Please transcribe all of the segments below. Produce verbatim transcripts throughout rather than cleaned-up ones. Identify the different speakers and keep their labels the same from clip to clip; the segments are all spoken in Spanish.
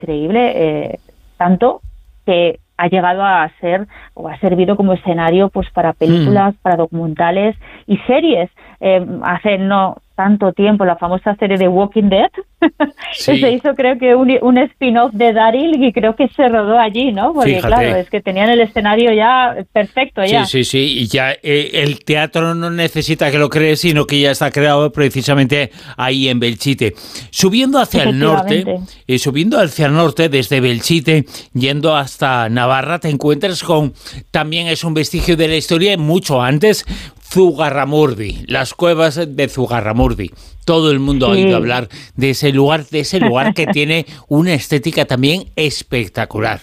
Speaker 1: increíble, eh, tanto que ha llegado a ser o ha servido como escenario pues para películas, mm. para documentales y series. Eh, hace no tanto tiempo, la famosa serie de Walking Dead, sí. se hizo creo que un, un spin-off de Daryl y creo que se rodó allí, ¿no? Porque Fíjate. claro, es que tenían el escenario ya perfecto ya.
Speaker 2: Sí, sí, sí, y ya eh, el teatro no necesita que lo crees, sino que ya está creado precisamente ahí en Belchite. Subiendo hacia el norte, eh, subiendo hacia el norte desde Belchite, yendo hasta Navarra, te encuentras con, también es un vestigio de la historia, mucho antes, Zugarramurdi, las cuevas de Zugarramurdi. Todo el mundo sí. ha oído hablar de ese lugar, de ese lugar que tiene una estética también espectacular.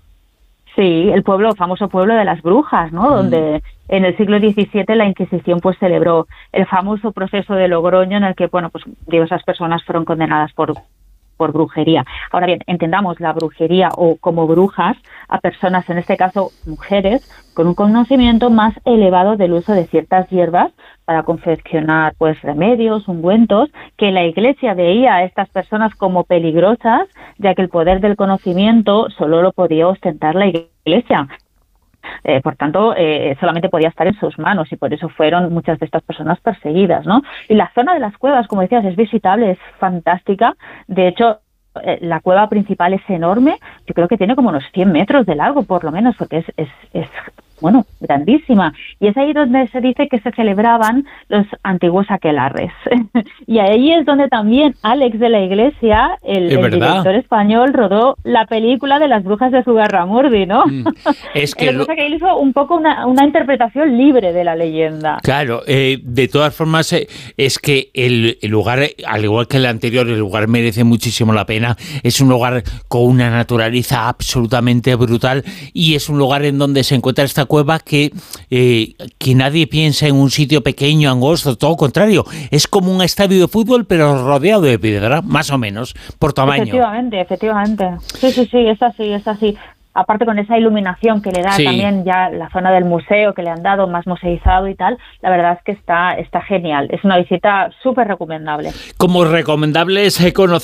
Speaker 1: Sí, el pueblo, famoso pueblo de las brujas, ¿no? Mm. Donde en el siglo diecisiete la Inquisición pues celebró el famoso proceso de Logroño en el que, bueno, pues diversas personas fueron condenadas por por brujería. Ahora bien, entendamos la brujería o como brujas a personas, en este caso mujeres, con un conocimiento más elevado del uso de ciertas hierbas para confeccionar pues remedios, ungüentos, que la Iglesia veía a estas personas como peligrosas, ya que el poder del conocimiento solo lo podía ostentar la Iglesia. Eh, por tanto, eh, solamente podía estar en sus manos y por eso fueron muchas de estas personas perseguidas, ¿no? Y la zona de las cuevas, como decías, es visitable, es fantástica. De hecho, eh, la cueva principal es enorme. Yo creo que tiene como unos cien metros de largo, por lo menos, porque es, es, es bueno, grandísima. Y es ahí donde se dice que se celebraban los antiguos aquelarres. Y ahí es donde también Àlex de la Iglesia, el, el director español, rodó la película de las brujas de Zugarramurdi, ¿no? Mm, es que, lo... que él hizo un poco una, una interpretación libre de la leyenda.
Speaker 2: Claro, eh, de todas formas, eh, es que el, el lugar, al igual que el anterior, el lugar merece muchísimo la pena. Es un lugar con una naturaleza absolutamente brutal y es un lugar en donde se encuentra esta cueva que, eh, que nadie piensa en un sitio pequeño, angosto, todo contrario. Es como un estadio de fútbol, pero rodeado de piedra, más o menos, por tamaño.
Speaker 1: Efectivamente, efectivamente. Sí, sí, sí, es así, es así. Aparte con esa iluminación que le da sí. también ya la zona del museo que le han dado, más museizado y tal, la verdad es que está, está genial. Es una visita súper recomendable.
Speaker 2: Como recomendable es conocer